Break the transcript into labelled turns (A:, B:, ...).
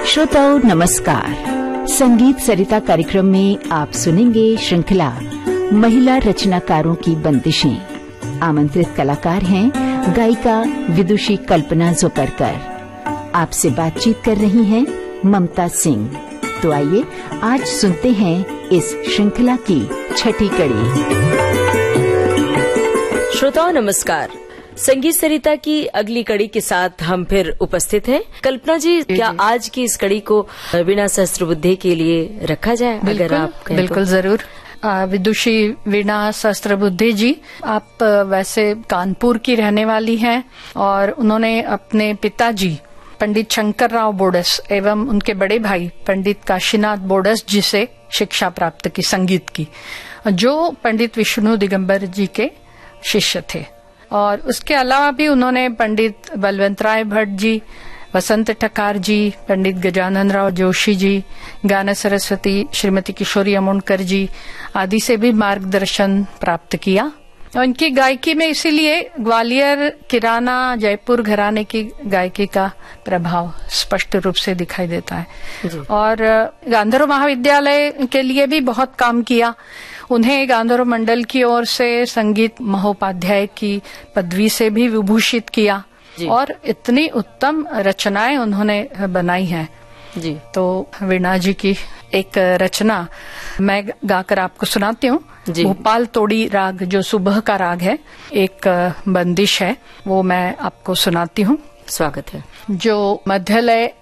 A: श्रोताओं नमस्कार। संगीत सरिता कार्यक्रम में आप सुनेंगे श्रृंखला महिला रचनाकारों की बंदिशें। आमंत्रित कलाकार हैं गायिका विदुषी कल्पना जोकरकर। आपसे बातचीत कर रही हैं ममता सिंह। तो आइए आज सुनते हैं इस श्रृंखला की छठी कड़ी।
B: श्रोताओं नमस्कार। संगीत सरिता की अगली कड़ी के साथ हम फिर उपस्थित हैं। कल्पना जी, क्या आज की इस कड़ी को वीणा सहस्त्रबुद्धे के लिए रखा जाए? अगर आप कहें
C: बिल्कुल जरूर। विदुषी वीणा सहस्त्रबुद्धे जी, आप वैसे कानपुर की रहने वाली हैं और उन्होंने अपने पिताजी पंडित शंकरराव बोडस एवं उनके बड़े भाई पंडित काशीनाथ बोडस जी से शिक्षा प्राप्त की संगीत की, जो पंडित विष्णु दिगंबर जी के शिष्य थे। और उसके अलावा भी उन्होंने पंडित बलवंतराय भट्ट जी, वसंत ठकार जी, पंडित गजानन राव जोशी जी, गाना सरस्वती श्रीमती किशोरी अमोणकर जी आदि से भी मार्गदर्शन प्राप्त किया। और इनकी गायकी में इसीलिए ग्वालियर, किराना, जयपुर घराने की गायकी का प्रभाव स्पष्ट रूप से दिखाई देता है। और गांधर्व महाविद्यालय के लिए भी बहुत काम किया। उन्हें गांधर्व मंडल की ओर से संगीत महोपाध्याय की पदवी से भी विभूषित किया और इतनी उत्तम रचनाएं उन्होंने बनाई हैं। जी, तो वीणा जी की एक रचना मैं गाकर आपको सुनाती हूँ। भोपाल तोड़ी राग, जो सुबह का राग है, एक बंदिश है, वो मैं आपको सुनाती हूँ।
B: स्वागत है।
C: जो मध्यलय